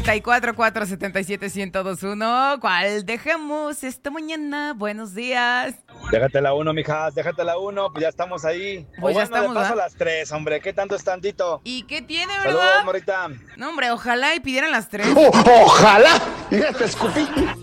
477-121. ¿Cuál dejamos esta mañana? Buenos días. Déjate la uno, mijas, déjate la uno, pues ya estamos ahí. Pues ya estamos, de paso ¿verdad? las 3, hombre, ¿qué tanto es tantito? ¿Y qué tiene, Saludos, verdad? morita. No, hombre, ojalá y pidieran las 3. Ojalá. Ya te escupí.